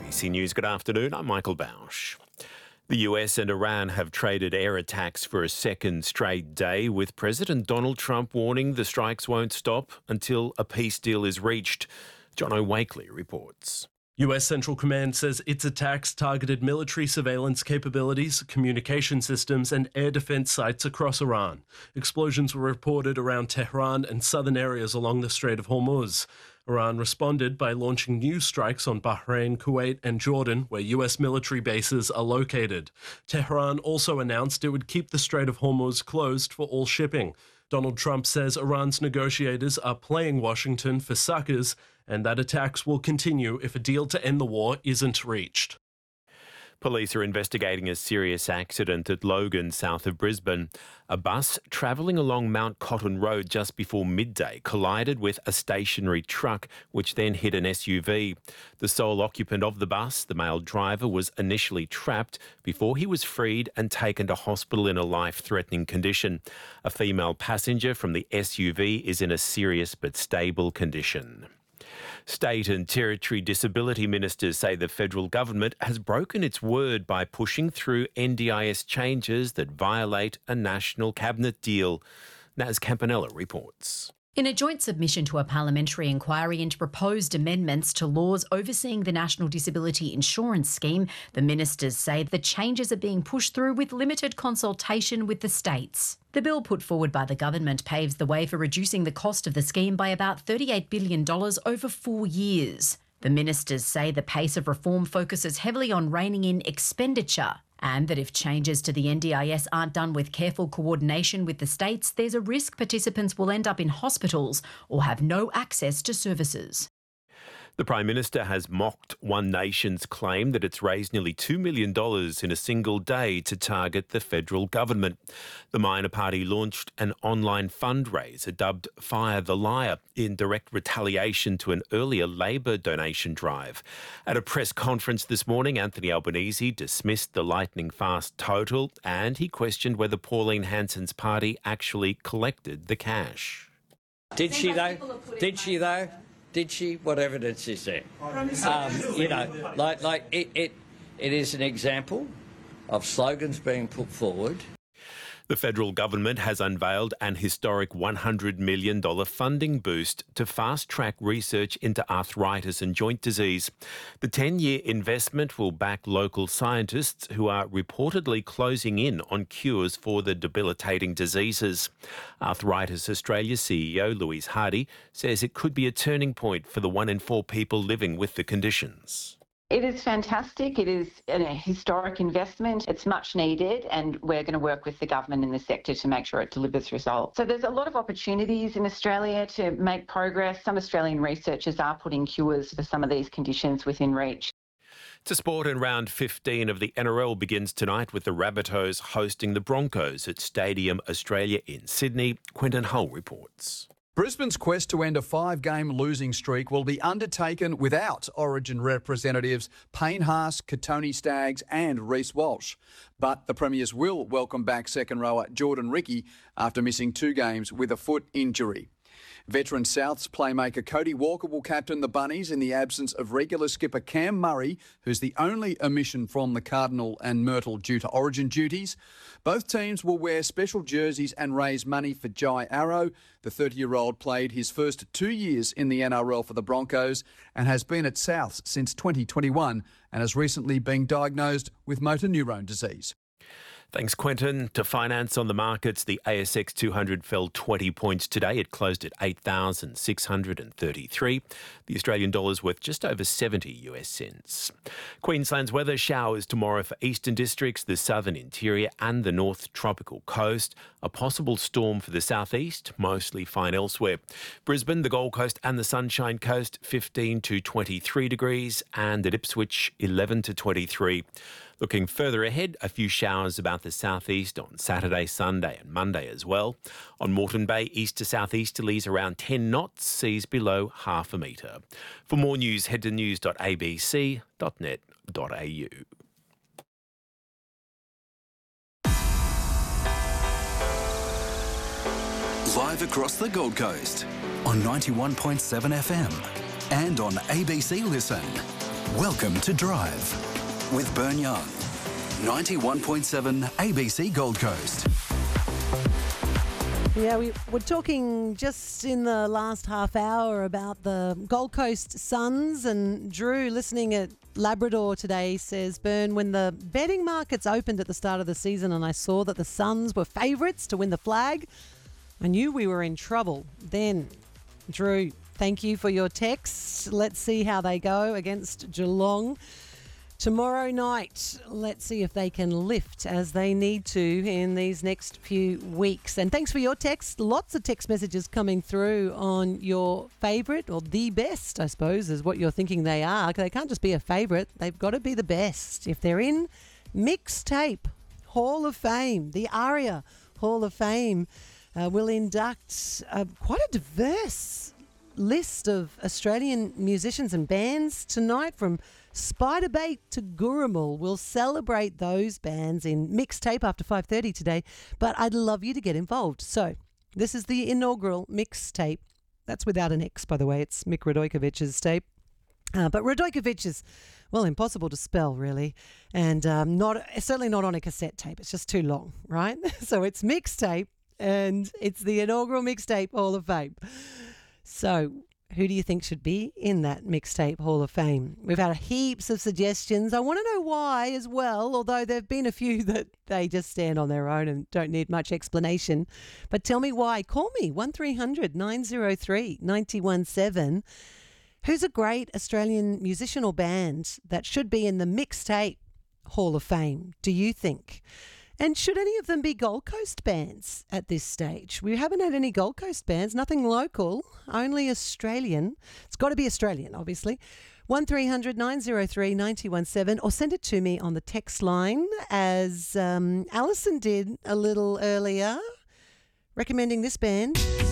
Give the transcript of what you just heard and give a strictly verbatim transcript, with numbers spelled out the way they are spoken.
A B C News, good afternoon. I'm Michael Bausch. The U S and Iran have traded air attacks for a second straight day, with President Donald Trump warning the strikes won't stop until a peace deal is reached. John O'Wakely reports. U S Central Command says its attacks targeted military surveillance capabilities, communication systems and air defense sites across Iran. Explosions were reported around Tehran and southern areas along the Strait of Hormuz. Iran responded by launching new strikes on Bahrain, Kuwait and Jordan, where U S military bases are located. Tehran also announced it would keep the Strait of Hormuz closed for all shipping. Donald Trump says Iran's negotiators are playing Washington for suckers and that attacks will continue if a deal to end the war isn't reached. Police are investigating a serious accident at Logan, south of Brisbane. A bus travelling along Mount Cotton Road just before midday collided with a stationary truck, which then hit an S U V. The sole occupant of the bus, the male driver, was initially trapped before he was freed and taken to hospital in a life-threatening condition. A female passenger from the S U V is in a serious but stable condition. State and Territory disability ministers say the federal government has broken its word by pushing through N D I S changes that violate a national cabinet deal. Naz Campanella reports. In a joint submission to a parliamentary inquiry into proposed amendments to laws overseeing the National Disability Insurance Scheme, the ministers say the changes are being pushed through with limited consultation with the states. The bill put forward by the government paves the way for reducing the cost of the scheme by about thirty-eight billion dollars over four years. The ministers say the pace of reform focuses heavily on reining in expenditure, and that if changes to the N D I S aren't done with careful coordination with the states, there's a risk participants will end up in hospitals or have no access to services. The Prime Minister has mocked One Nation's claim that it's raised nearly two million dollars in a single day to target the federal government. The minor party launched an online fundraiser dubbed Fire the Liar in direct retaliation to an earlier Labor donation drive. At a press conference this morning, Anthony Albanese dismissed the lightning-fast total and he questioned whether Pauline Hanson's party actually collected the cash. Did she though? Did she though? Did she? What evidence is there? Um, you know, like, like it, it, it is an example of slogans being put forward. The federal government has unveiled an historic one hundred million dollars funding boost to fast-track research into arthritis and joint disease. The ten-year investment will back local scientists who are reportedly closing in on cures for the debilitating diseases. Arthritis Australia C E O Louise Hardy says it could be a turning point for the one in four people living with the conditions. It is fantastic. It is a historic investment. It's much needed, and we're going to work with the government and the sector to make sure it delivers results. So there's a lot of opportunities in Australia to make progress. Some Australian researchers are putting cures for some of these conditions within reach. To sport, and round fifteen of the N R L begins tonight with the Rabbitohs hosting the Broncos at Stadium Australia in Sydney. Quentin Hull reports. Brisbane's quest to end a five-game losing streak will be undertaken without Origin representatives Payne Haas, Katoni Staggs and Reece Walsh. But the Premiers will welcome back second rower Jordan Riki after missing two games with a foot injury. Veteran Souths playmaker Cody Walker will captain the Bunnies in the absence of regular skipper Cam Murray, who's the only omission from the Cardinal and Myrtle due to Origin duties. Both teams will wear special jerseys and raise money for Jai Arrow. The thirty-year-old played his first two years in the N R L for the Broncos and has been at Souths since twenty twenty-one and has recently been diagnosed with motor neurone disease. Thanks, Quentin. To finance on the markets, the A S X two hundred fell twenty points today. It closed at eight thousand six hundred thirty-three. The Australian dollar's worth just over seventy U S cents. Queensland's weather: showers tomorrow for eastern districts, the southern interior and the north tropical coast. A possible storm for the southeast, mostly fine elsewhere. Brisbane, the Gold Coast and the Sunshine Coast, fifteen to twenty-three degrees, and at Ipswich, eleven to twenty-three. Looking further ahead, a few showers about the southeast on Saturday, Sunday and Monday as well. On Moreton Bay, east to southeasterlies around ten knots, seas below half a metre. For more news, head to news dot a b c dot net dot a u. Live across the Gold Coast on ninety-one point seven F M and on A B C Listen. Welcome to Drive with Bern Young. ninety-one point seven A B C Gold Coast. Yeah, we were talking just in the last half hour about the Gold Coast Suns, and Drew, listening at Labrador today, says, Bern, when the betting markets opened at the start of the season and I saw that the Suns were favourites to win the flag, I knew we were in trouble. Then, Drew, thank you for your text. Let's see how they go against Geelong tomorrow night. Let's see if they can lift as they need to in these next few weeks. And thanks for your text. Lots of text messages coming through on your favourite, or the best, I suppose, is what you're thinking they are. They can't just be a favourite. They've got to be the best. If they're in Mixtape Hall of Fame, the ARIA Hall of Fame uh, will induct uh, quite a diverse list of Australian musicians and bands tonight, from Spiderbait to Gurumul. We'll celebrate those bands in Mixtape after five thirty today, but I'd love you to get involved. So this is the inaugural Mixtape. That's without an X, by the way. It's Mick Radojkovic's tape. Uh, but Radojkovic is, well, impossible to spell, really, and um, not certainly not on a cassette tape. It's just too long, right? So it's Mixtape, and it's the inaugural Mixtape Hall of Fame. So who do you think should be in that Mixtape Hall of Fame? We've had heaps of suggestions. I want to know why as well, although there have been a few that they just stand on their own and don't need much explanation. But tell me why. Call me, one three hundred nine oh three nine one seven. Who's a great Australian musician or band that should be in the Mixtape Hall of Fame, do you think? And should any of them be Gold Coast bands at this stage? We haven't had any Gold Coast bands, nothing local, only Australian. It's got to be Australian, obviously. one three hundred nine oh three nine one seven, or send it to me on the text line, as um, Alison did a little earlier, recommending this band.